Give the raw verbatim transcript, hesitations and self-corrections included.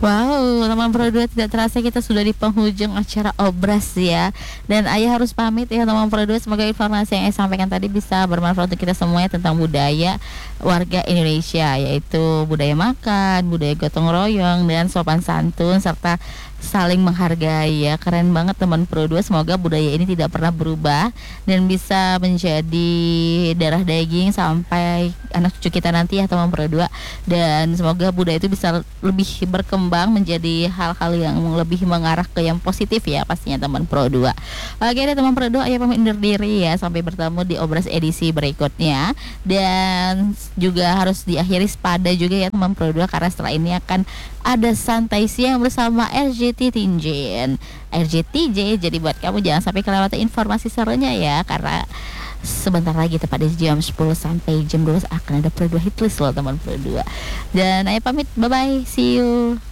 Wow, teman Pro dua, tidak terasa kita sudah di penghujung acara Obras ya. Dan Ayah harus pamit ya teman Pro dua. Semoga informasi yang saya sampaikan tadi bisa bermanfaat untuk kita semuanya tentang budaya warga Indonesia, yaitu budaya makan, budaya gotong royong, dan sopan santun serta saling menghargai ya. Keren banget teman Pro dua. Semoga budaya ini tidak pernah berubah dan bisa menjadi darah daging sampai anak cucu kita nanti ya teman Pro dua. Dan semoga budaya itu bisa lebih berkembang menjadi hal-hal yang lebih mengarah ke yang positif ya pastinya teman Pro dua. Oke deh teman Pro dua, Ayah pamit undur diri ya. Sampai bertemu di Obras edisi berikutnya. Dan juga harus diakhiri sepada juga ya teman Pro dua, karena setelah ini akan ada santai siang bersama R J T Tinjen, R J T J. Jadi buat kamu jangan sampai kelewatan informasi serunya ya, karena sebentar lagi tepat di jam sepuluh sampai jam dua belas akan ada Pro dua Hitlist loh teman Pro dua. Dan Ayah pamit, bye bye, see you.